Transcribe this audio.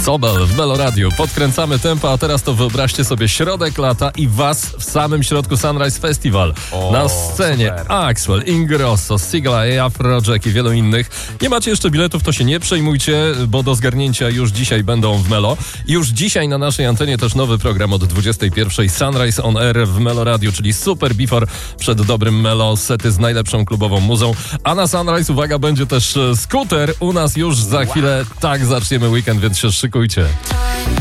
Sobel w Melo Radio. Podkręcamy tempo, a teraz to wyobraźcie sobie środek lata i was w samym środku Sunrise Festival. Na scenie super. Axwell, Ingrosso, Sigla, Afrojack i wielu innych. Nie macie jeszcze biletów, to się nie przejmujcie, bo do zgarnięcia już dzisiaj będą w Melo. Już dzisiaj na naszej antenie też nowy program od 21:00 Sunrise on Air w Melo Radio, czyli Super Before przed dobrym Melo, sety z najlepszą klubową muzą. A na Sunrise, uwaga, będzie też skuter. U nas już za chwilę tak zaczniemy weekend, więc się szykujcie.